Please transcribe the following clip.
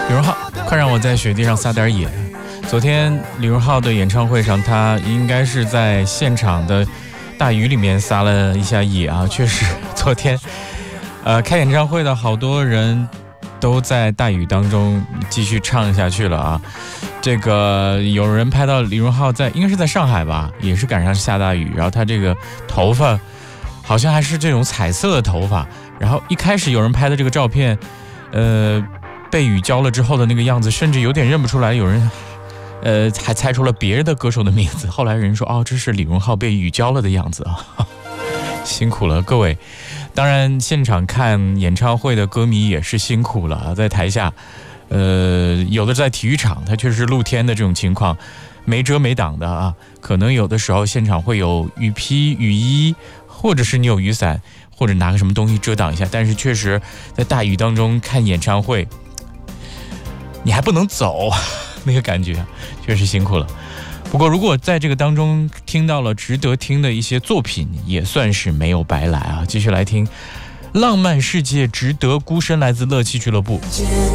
李荣浩，快让我在雪地上撒点野。昨天李荣浩的演唱会上，他应该是在现场的大雨里面撒了一下野啊。确实，昨天开演唱会的好多人都在大雨当中继续唱下去了啊。这个有人拍到李荣浩应该是在上海吧，也是赶上下大雨，然后他这个头发好像还是这种彩色的头发，然后一开始有人拍的这个照片被雨浇了之后的那个样子，甚至有点认不出来，有人还猜出了别人的歌手的名字。后来人说，哦，这是李荣浩被雨浇了的样子啊，辛苦了各位。当然，现场看演唱会的歌迷也是辛苦了，在台下，有的在体育场，它确实露天的这种情况，没遮没挡的啊，可能有的时候现场会有雨披、雨衣，或者是你有雨伞，或者拿个什么东西遮挡一下。但是确实在大雨当中看演唱会，你还不能走，那个感觉确实辛苦了。不过如果在这个当中听到了值得听的一些作品，也算是没有白来啊。继续来听浪漫世界值得孤身，来自乐器俱乐部。